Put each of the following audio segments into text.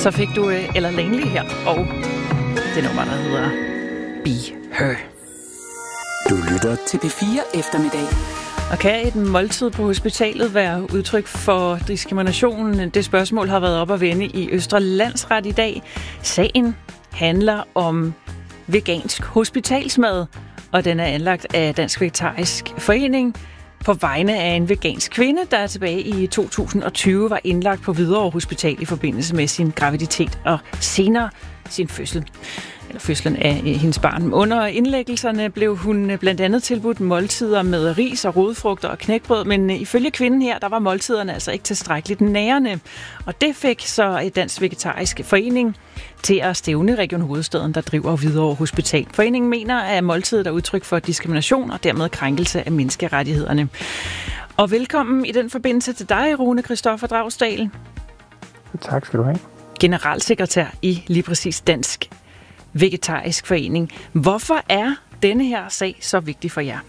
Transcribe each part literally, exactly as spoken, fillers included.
Så fik du uh, Ella Langley her, og det nummer, der hedder Be Her. Du lytter til P fire Eftermiddag. Og kan et måltid på hospitalet være udtryk for diskrimination? Det spørgsmål har været op at vende i Østre Landsret i dag. Sagen handler om vegansk hospitalsmad, og den er anlagt af Dansk Vegetarisk Forening på vegne af en vegansk kvinde, der tilbage i to tusind og tyve var indlagt på Hvidovre Hospital i forbindelse med sin graviditet og senere sin fødsel. Eller fødslen af hendes barn. Under indlæggelserne blev hun blandt andet tilbudt måltider med ris og rodfrugter og knækbrød, men ifølge kvinden her, der var måltiderne altså ikke tilstrækkeligt nærende. Og det fik så et Dansk Vegetarisk Forening til at stævne Region Hovedstaden, der driver Hvidovre Hospital. Foreningen mener, at måltidet er udtryk for diskrimination og dermed krænkelse af menneskerettighederne. Og velkommen i den forbindelse til dig, Rune Christoffer Dragsdal. Tak skal du have. Generalsekretær i lige præcis Dansk Vegetarisk Forening. Hvorfor er denne her sag så vigtig for jer?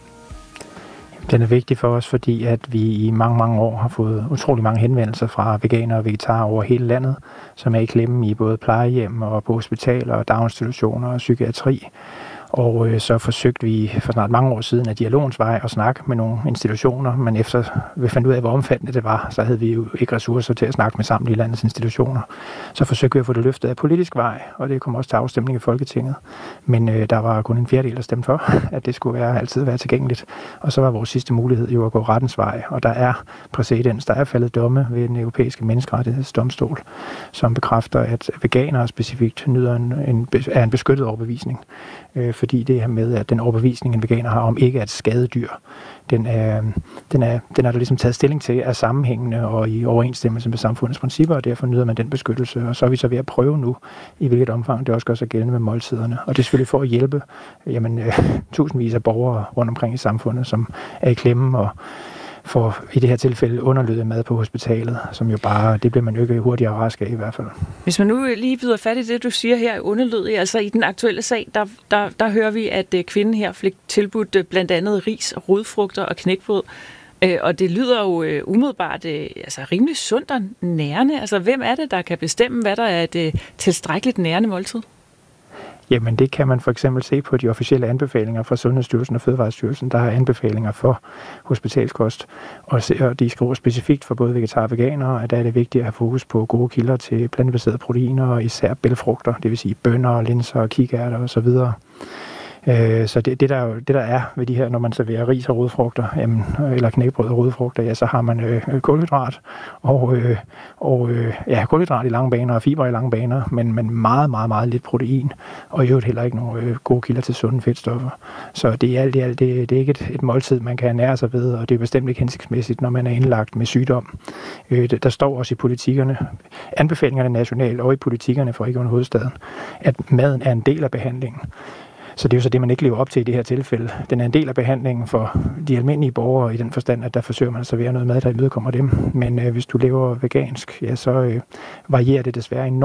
Den er vigtig for os, fordi at vi i mange, mange år har fået utrolig mange henvendelser fra veganere og vegetarer over hele landet, som er i klemme i både plejehjem og på hospitaler og daginstitutioner og psykiatri. Og øh, så forsøgte vi for snart mange år siden af dialogens vej at snakke med nogle institutioner, men efter vi fandt ud af, hvor omfattende det var, så havde vi jo ikke ressourcer til at snakke med samtlige landets institutioner. Så forsøgte vi at få det løftet af politisk vej, og det kom også til afstemning i Folketinget. Men øh, der var kun en fjerdedel, der stemte for, at det skulle være, altid være tilgængeligt. Og så var vores sidste mulighed jo at gå rettens vej, og der er præcedens, der er faldet domme ved den europæiske menneskerettighedsdomstol, som bekræfter, at veganere specifikt nyder en, en, er en beskyttet overbevisning. Øh, fordi det her med, at den overbevisning, en veganer har om ikke at skade dyr, den er, den er, den er der ligesom taget stilling til, er sammenhængende og i overensstemmelse med samfundets principper, og derfor nyder man den beskyttelse. Og så er vi så ved at prøve nu, i hvilket omfang det også gør sig gældende med måltiderne. Og det er selvfølgelig for at hjælpe jamen, øh, tusindvis af borgere rundt omkring i samfundet, som er i klemme og for i det her tilfælde underlødig mad på hospitalet, som jo bare, det bliver man jo ikke hurtigere rask af i hvert fald. Hvis man nu lige byder fat i det, du siger her, underlødig, altså i den aktuelle sag, der, der, der hører vi, at kvinden her fik tilbudt blandt andet ris, rodfrugter og knækbrød, og det lyder jo umiddelbart altså rimelig sundt og nærende. Altså hvem er det, der kan bestemme, hvad der er et tilstrækkeligt nærende måltid? Jamen det kan man for eksempel se på de officielle anbefalinger fra Sundhedsstyrelsen og Fødevarestyrelsen. Der er anbefalinger for hospitalskost, og de skriver specifikt for både vegetarer og veganere, at der er det vigtigt at have fokus på gode kilder til plantebaserede proteiner og især bælgfrugter, det vil sige bønner, linser, kikærter osv. Så det, det, der, det der er ved de her, når man serverer ris og rodfrugter, jamen, eller knækbrød og rodfrugter, ja, så har man øh, kulhydrat og, øh, og øh, ja, kulhydrat i lange baner og fiber i lange baner, men, men meget, meget, meget lidt protein, og i øvrigt heller ikke nogle øh, gode kilder til sunde fedtstoffer. Så det er, alt, det er, det, det er ikke et, et måltid, man kan ernære sig ved, og det er bestemt ikke hensigtsmæssigt, når man er indlagt med sygdom. Øh, der står også i politikkerne, anbefalingerne nationalt og i politikkerne for Region Hovedstaden, at maden er en del af behandlingen. Så det er jo så det, man ikke lever op til i det her tilfælde. Den er en del af behandlingen for de almindelige borgere i den forstand, at der forsøger man at servere noget mad, der imødekommer dem. Men øh, hvis du lever vegansk, ja, så øh, varierer det desværre enormt